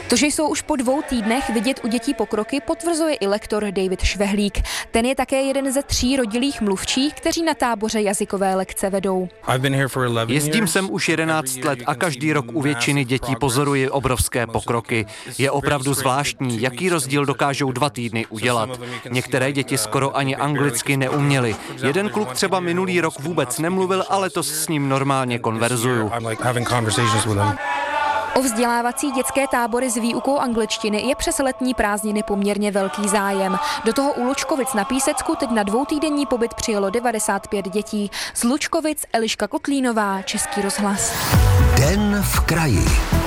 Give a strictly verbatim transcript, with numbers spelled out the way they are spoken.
To, že jsou už po dvou týdnech vidět u dětí pokroky, potvrzuje i lektor David Švehlík. Ten je také jeden ze tří rodilých mluvčích, kteří na táboře jazykové lekce vedou. Jezdím sem už jedenáct let a každý rok u většiny dětí pozoruji obrovské pokroky. Je opravdu zvláštní, jaký rozdíl dokážou dva týdny udělat. Některé děti skoro ani anglicky neuměly. Jeden kluk třeba minulý rok vůbec nemluvil, ale to s ním normálně konverzuju. O vzdělávací dětské tábory s výukou angličtiny je přes letní prázdniny poměrně velký zájem. Do toho u Lučkovic na Písecku teď na dvoutýdenní pobyt přijelo devadesát pět dětí. Z Lučkovic Eliška Kotlínová, Český rozhlas. Den v kraji.